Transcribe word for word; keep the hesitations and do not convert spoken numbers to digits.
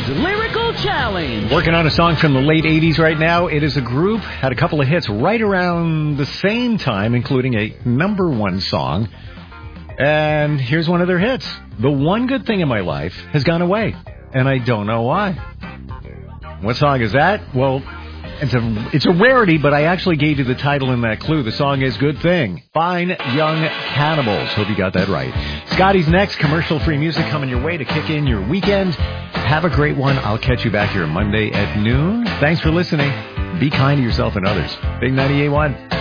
Band Lyrical Challenge. Working on a song from the late eighties right now. It is a group, had a couple of hits right around the same time, including a number one song. And here's one of their hits. The one good thing in my life has gone away, and I don't know why. What song is that? Well, it's a, it's a rarity, but I actually gave you the title in that clue. The song is Good Thing. Fine Young Cannibals. Hope you got that right. Scotty's next. Commercial-free music coming your way to kick in your weekend. Have a great one. I'll catch you back here Monday at noon. Thanks for listening. Be kind to yourself and others. Big ninety-eight point one.